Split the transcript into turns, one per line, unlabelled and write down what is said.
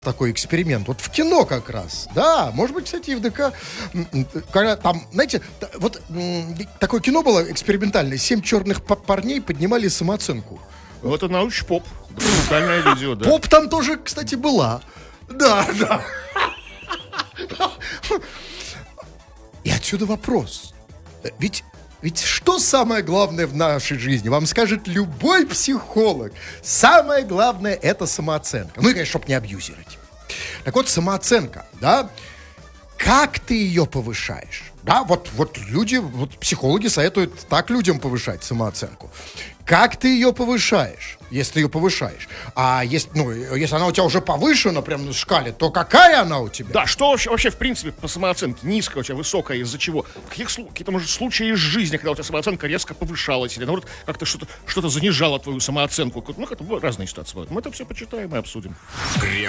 такой эксперимент. Вот в кино как раз. Да, может быть, кстати, и в ДК. Когда там, знаете, вот такое кино было экспериментальное. 7 черных парней поднимали самооценку.
Ну, это научпоп. Документальное видео, да.
Поп там тоже, кстати, была. Да, да. И отсюда вопрос. Ведь что самое главное в нашей жизни? Вам скажет любой психолог. Самое главное — это самооценка. Ну и, конечно, чтобы не абьюзировать. Так вот, самооценка, да? Как ты ее повышаешь? Да, вот люди, вот психологи советуют так людям повышать самооценку. Как ты ее повышаешь, если ты ее повышаешь? А если она у тебя уже повышена прям на шкале, то какая она у тебя?
Да, что вообще в принципе, по самооценке? Низкая у тебя, высокая, из-за чего? Какие-то, может, случаи из жизни, когда у тебя самооценка резко повышалась, или, наоборот, как-то что-то занижало твою самооценку? Ну, это разные ситуации бывают. Мы это все почитаем и обсудим.